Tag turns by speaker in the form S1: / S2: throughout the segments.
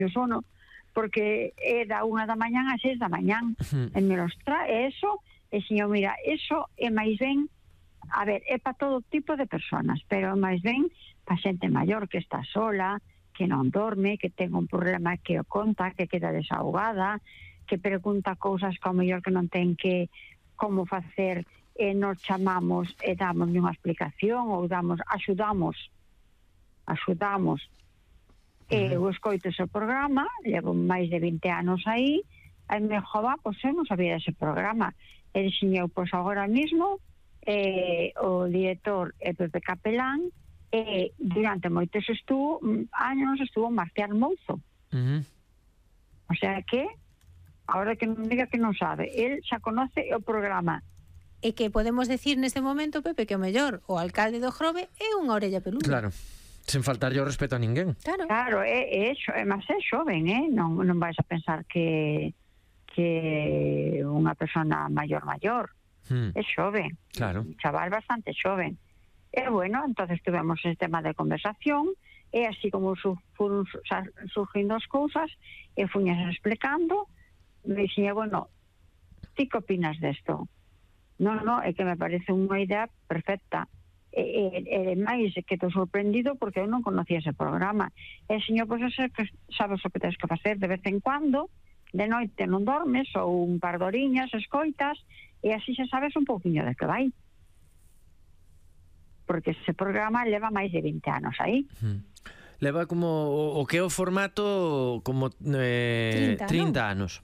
S1: o sono, porque é da 1 da mañán a 6 da mañán. E me los trae eso, e señor, mira, eso é máis ben, a ver, é para todo tipo de personas, pero máis ben para xente maior que está sola, que non dorme, que ten un problema que o conta, que queda desahogada, que pregunta cousas que ao mellor que non ten que como facer, e nos chamamos e damos unha explicación ou axudamos. Eu escoito ese programa, levo máis de 20 anos aí, e me jova, pois eu non sabía ese programa. E dixen eu, pois agora mismo o director é Pepe Capelán, e durante moitos anos estuvo Marcial Mouzo. O sea que agora que non diga que non sabe, el xa conoce o programa.
S2: E que podemos decir neste momento, Pepe, que o mellor o alcalde do Grove é unha orella peluda.
S3: Claro, sen faltarlle o respeto a ninguén.
S1: Claro, mas é xoven, non vais a pensar que unha persona maior. É xoven,
S3: claro.
S1: Un chaval bastante xoven. E bueno, entonces tuvemos ese tema de conversación, e así como fueron surgindo as cousas, e fuñas explicando, me dixen, bueno, ti que opinas desto? No, é que me parece unha idea perfecta. E máis que estou sorprendido porque eu non conocía ese programa. E señor, pois sabes o que tens que facer de vez en cuando, de noite non dormes, ou un par de horiñas escoitas, e así xa sabes un pouquiño de que vai. Porque ese programa leva máis de 20 anos aí.
S3: Leva como o que é o formato como 30 anos.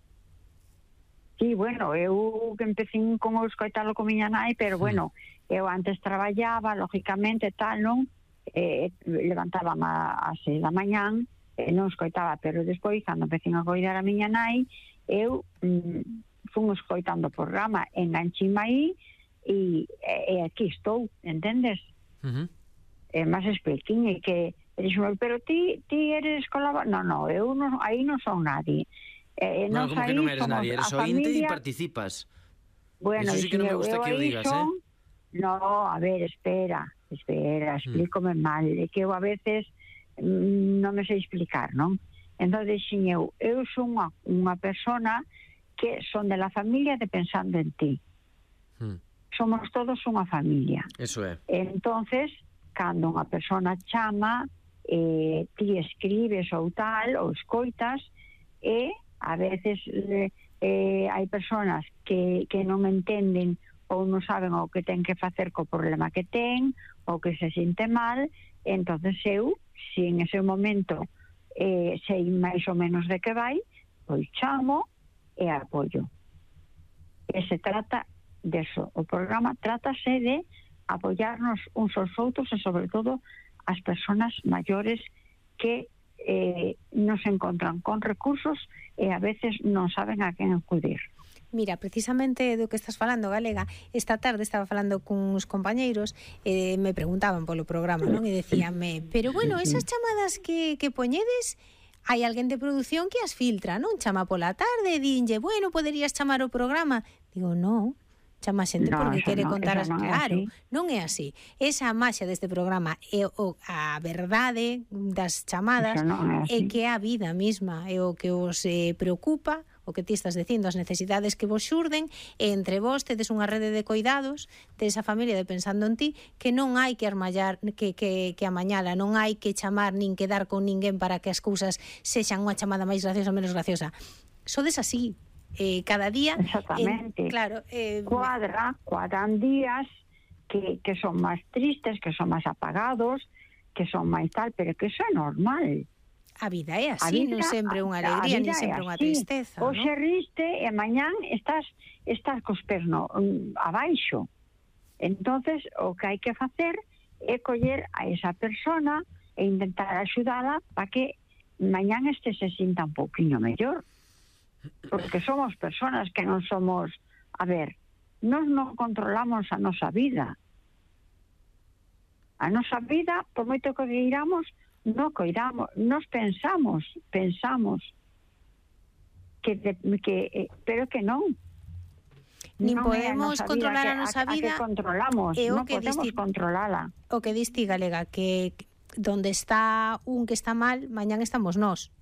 S1: Sí, bueno, eu que empecín con o escoitalo con miña nai, pero bueno, eu antes traballaba, lógicamente, tal, non? Levantábame a 6 da mañán, non escoitaba, pero despois, cando empecín a coidar a miña nai, eu fun escoitando o programa, enganchime aí, e aquí estou, entendes? Mas expliquín, e que, pero ti eres colaborador? No, eu aí non son nadie.
S3: No, como que non eres nadie, eres ointe e participas.
S1: Bueno,
S3: eso sí que non me gusta que o digas,
S1: No, a ver, espera, explícome mal, é que eu a veces non me sei explicar, non? Entón, dixen eu son unha persona que son de la familia de Pensando en Ti. Somos todos unha familia.
S3: Eso é.
S1: Entonces, cando unha persona chama, ti escribes ou tal, ou escoitas, a veces hai personas que non entenden ou non saben o que ten que facer co problema que ten, ou que se sinte mal, entonces eu, se en ese momento sei máis ou menos de que vai, pois chamo e apoio. E se trata deso, o programa trátase de apoiarnos uns aos outros e sobre todo as persoas maiores que non se encontran con recursos e a veces non saben a quen acudir.
S2: Mira, precisamente do que estás falando, Galega, esta tarde estaba falando cuns compañeiros e me preguntaban polo programa, non? E decíanme, pero bueno, esas chamadas que poñedes, hai alguén de produción que as filtra, non? Chama pola tarde e dinlle, bueno, poderías chamar o programa. Digo, non, chama xente porque quere contar as... Claro, non é así. Esa maxia deste programa é a verdade das chamadas, é que a vida mesma é o que os preocupa, o que ti estás dicindo, as necesidades que vos xurden, e entre vos tedes unha rede de coidados desa familia de Pensando en Ti, que non hai que armallar, que amañala, non hai que chamar nin quedar con ninguén para que as cousas sexan unha chamada máis graciosa ou menos graciosa. Sodes así, cada día.
S1: Exactamente.
S2: Claro,
S1: cuadran días que son máis tristes, que son máis apagados, que son máis tal, pero que eso é normal.
S2: A vida é así, non sempre unha alegría, nin sempre unha tristeza, non?
S1: Hoxe riste e mañán estás cos pés abaixo. Entonces, o que hai que facer é coller a esa persona e intentar axudala para que mañán se sinta un pouquinho mellor. Porque somos personas que non somos... A ver, nós non controlamos a nosa vida. A nosa vida, por moito que queiramos, non coidamos, nos pensamos pero que non.
S2: Nin podemos controlar a nosa vida,
S1: que controlamos, non podemos controlala.
S2: O que diste, Galega, que donde está un que está mal, mañán estamos nós.